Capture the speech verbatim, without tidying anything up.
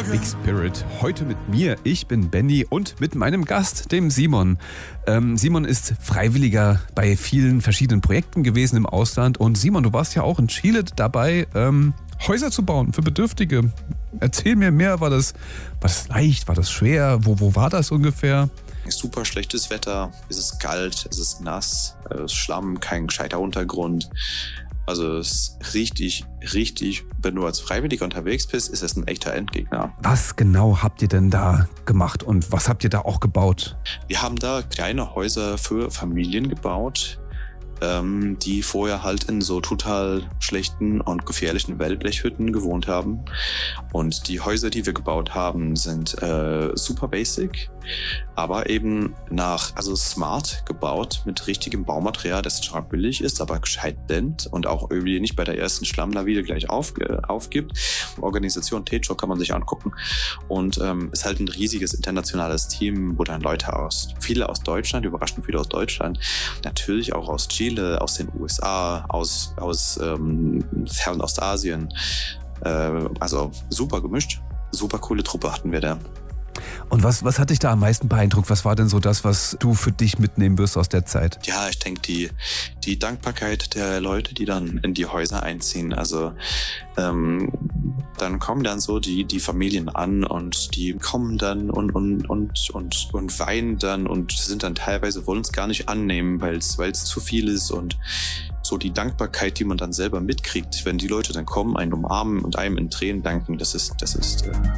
Big Spirit. Heute mit mir, ich bin Benny und mit meinem Gast, dem Simon. Ähm, Simon ist Freiwilliger bei vielen verschiedenen Projekten gewesen im Ausland. Und Simon, du warst ja auch in Chile dabei, ähm, Häuser zu bauen für Bedürftige. Erzähl mir mehr, war das, war das leicht, war das schwer? Wo, wo war das ungefähr? Super schlechtes Wetter, es ist kalt, es ist nass, es ist Schlamm, kein gescheiter Untergrund. Also es ist richtig, richtig, wenn du als Freiwilliger unterwegs bist, ist es ein echter Endgegner. Was genau habt ihr denn da gemacht und was habt ihr da auch gebaut? Wir haben da kleine Häuser für Familien gebaut, ähm, die vorher halt in so total schlechten und gefährlichen Wellblechhütten gewohnt haben. Und die Häuser, die wir gebaut haben, sind äh, super basic, aber eben nach, also smart gebaut, mit richtigem Baumaterial, das zwar billig ist, aber gescheit dämmt und auch irgendwie nicht bei der ersten Schlammlawine gleich auf, äh, aufgibt. Organisation Techo kann man sich angucken. Und ähm, ist halt ein riesiges internationales Team, wo dann Leute aus, viele aus Deutschland, überraschend viele aus Deutschland, natürlich auch aus Chile, aus den U S A, aus, aus ähm, Fernostasien, äh, also super gemischt, super coole Truppe hatten wir da. Und was, was hat dich da am meisten beeindruckt? Was war denn so das, was du für dich mitnehmen wirst aus der Zeit? Ja, ich denke, die, die Dankbarkeit der Leute, die dann in die Häuser einziehen. Also ähm, dann kommen dann so die, die Familien an und die kommen dann und, und, und, und, und weinen dann und sind dann teilweise, wollen es gar nicht annehmen, weil es weil es zu viel ist. Und so die Dankbarkeit, die man dann selber mitkriegt, wenn die Leute dann kommen, einen umarmen und einem in Tränen danken, das ist, das ist äh,